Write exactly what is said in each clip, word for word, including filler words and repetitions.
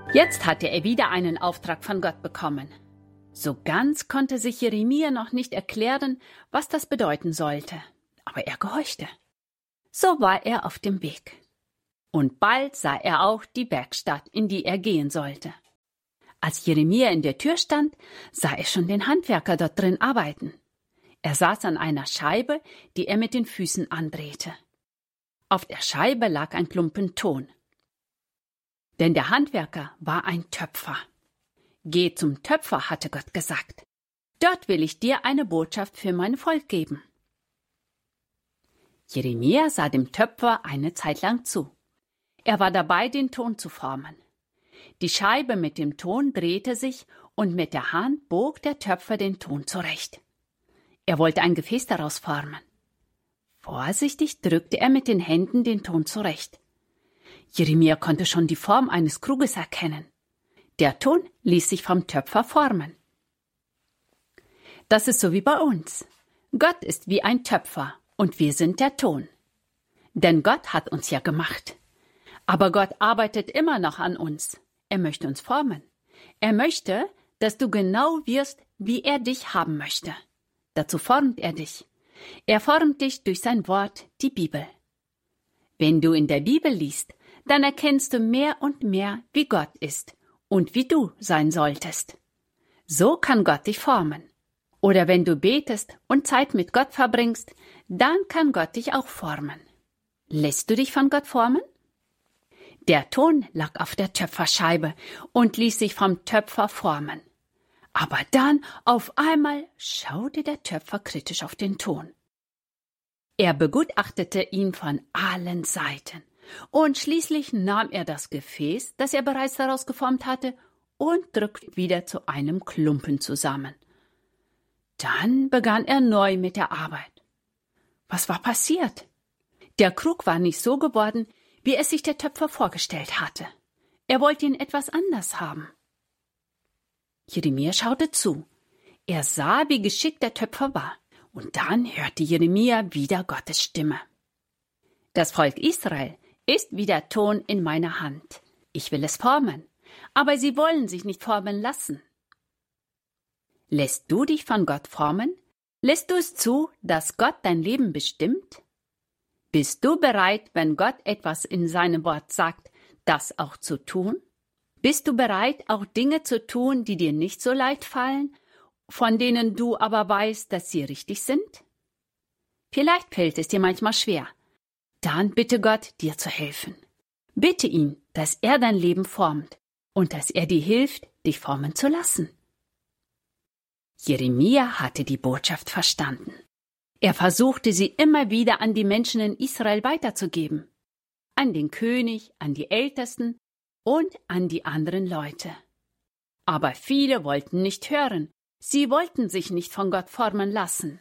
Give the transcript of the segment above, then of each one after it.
Jetzt hatte er wieder einen Auftrag von Gott bekommen. So ganz konnte sich Jeremia noch nicht erklären, was das bedeuten sollte, aber er gehorchte. So war er auf dem Weg. Und bald sah er auch die Werkstatt, in die er gehen sollte. Als Jeremia in der Tür stand, sah er schon den Handwerker dort drin arbeiten. Er saß an einer Scheibe, die er mit den Füßen andrehte. Auf der Scheibe lag ein Klumpen Ton. Denn der Handwerker war ein Töpfer. Geh zum Töpfer, hatte Gott gesagt. Dort will ich dir eine Botschaft für mein Volk geben. Jeremia sah dem Töpfer eine Zeit lang zu. Er war dabei, den Ton zu formen. Die Scheibe mit dem Ton drehte sich und mit der Hand bog der Töpfer den Ton zurecht. Er wollte ein Gefäß daraus formen. Vorsichtig drückte er mit den Händen den Ton zurecht. Jeremia konnte schon die Form eines Kruges erkennen. Der Ton ließ sich vom Töpfer formen. Das ist so wie bei uns. Gott ist wie ein Töpfer und wir sind der Ton. Denn Gott hat uns ja gemacht. Aber Gott arbeitet immer noch an uns. Er möchte uns formen. Er möchte, dass du genau wirst, wie er dich haben möchte. Dazu formt er dich. Er formt dich durch sein Wort, die Bibel. Wenn du in der Bibel liest, dann erkennst du mehr und mehr, wie Gott ist und wie du sein solltest. So kann Gott dich formen. Oder wenn du betest und Zeit mit Gott verbringst, dann kann Gott dich auch formen. Lässt du dich von Gott formen? Der Ton lag auf der Töpferscheibe und ließ sich vom Töpfer formen. Aber dann auf einmal schaute der Töpfer kritisch auf den Ton. Er begutachtete ihn von allen Seiten. Und schließlich nahm er das Gefäß, das er bereits daraus geformt hatte, und drückte wieder zu einem Klumpen zusammen. Dann begann er neu mit der Arbeit. Was war passiert? Der Krug war nicht so geworden, wie es sich der Töpfer vorgestellt hatte. Er wollte ihn etwas anders haben. Jeremia schaute zu. Er sah, wie geschickt der Töpfer war. Und dann hörte Jeremia wieder Gottes Stimme. Das Volk Israel ist wie der Ton in meiner Hand. Ich will es formen, aber sie wollen sich nicht formen lassen. Lässt du dich von Gott formen? Lässt du es zu, dass Gott dein Leben bestimmt? Bist du bereit, wenn Gott etwas in seinem Wort sagt, das auch zu tun? Bist du bereit, auch Dinge zu tun, die dir nicht so leicht fallen, von denen du aber weißt, dass sie richtig sind? Vielleicht fällt es dir manchmal schwer. Dann bitte Gott, dir zu helfen. Bitte ihn, dass er dein Leben formt und dass er dir hilft, dich formen zu lassen. Jeremia hatte die Botschaft verstanden. Er versuchte sie immer wieder an die Menschen in Israel weiterzugeben. An den König, an die Ältesten und an die anderen Leute. Aber viele wollten nicht hören. Sie wollten sich nicht von Gott formen lassen.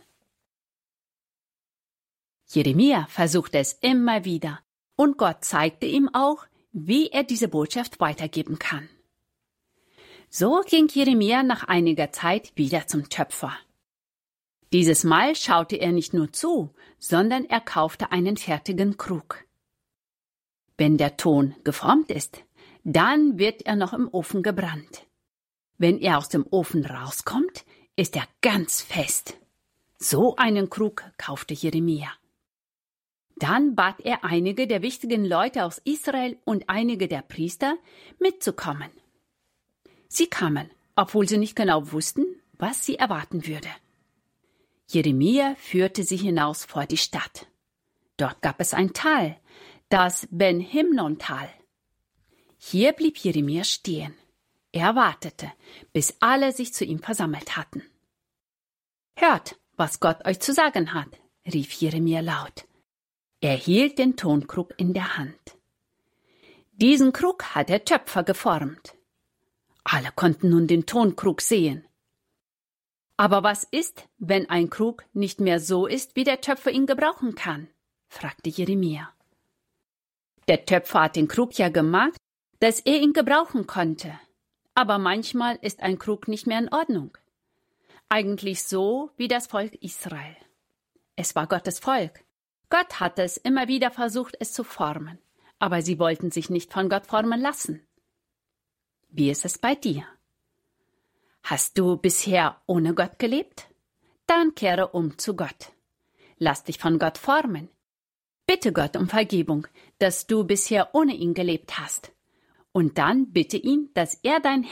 Jeremia versuchte es immer wieder, und Gott zeigte ihm auch, wie er diese Botschaft weitergeben kann. So ging Jeremia nach einiger Zeit wieder zum Töpfer. Dieses Mal schaute er nicht nur zu, sondern er kaufte einen fertigen Krug. Wenn der Ton geformt ist, dann wird er noch im Ofen gebrannt. Wenn er aus dem Ofen rauskommt, ist er ganz fest. So einen Krug kaufte Jeremia. Dann bat er einige der wichtigen Leute aus Israel und einige der Priester, mitzukommen. Sie kamen, obwohl sie nicht genau wussten, was sie erwarten würde. Jeremia führte sie hinaus vor die Stadt. Dort gab es ein Tal, das Ben-Himnon-Tal. Hier blieb Jeremia stehen. Er wartete, bis alle sich zu ihm versammelt hatten. »Hört, was Gott euch zu sagen hat«, rief Jeremia laut. Er hielt den Tonkrug in der Hand. Diesen Krug hat der Töpfer geformt. Alle konnten nun den Tonkrug sehen. Aber was ist, wenn ein Krug nicht mehr so ist, wie der Töpfer ihn gebrauchen kann? Fragte Jeremia. Der Töpfer hat den Krug ja gemacht, dass er ihn gebrauchen konnte. Aber manchmal ist ein Krug nicht mehr in Ordnung. Eigentlich so wie das Volk Israel. Es war Gottes Volk. Gott hatte es immer wieder versucht, es zu formen. Aber sie wollten sich nicht von Gott formen lassen. Wie ist es bei dir? Hast du bisher ohne Gott gelebt? Dann kehre um zu Gott. Lass dich von Gott formen. Bitte Gott um Vergebung, dass du bisher ohne ihn gelebt hast. Und dann bitte ihn, dass er dein